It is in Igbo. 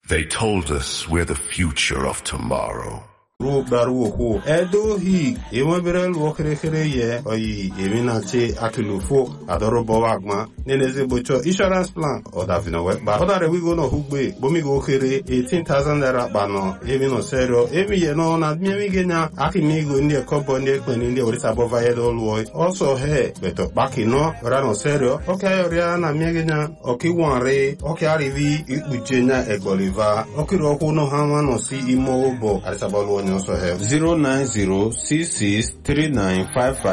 They told us we're the future of tomorrow. Daruho Edo he Ewaberel Walker ye oyi Eminate Akilufo Adorobo Wagma Neneze Bocho insurance plan or Davino Weba Oda we go no Hugbe Bomigo Kere 18,000 naira bano Evino Serio Emi no na Mimigena Akimigo in the Cobo in the Orisa Bova Edo Loy also he beto Bakino Rano Serio Okay Oriana Migena Okiwan Re Okay Arivi Ujena Egoliva Okiro no Hamano Si Imo Bo Arisabalo also have 090663955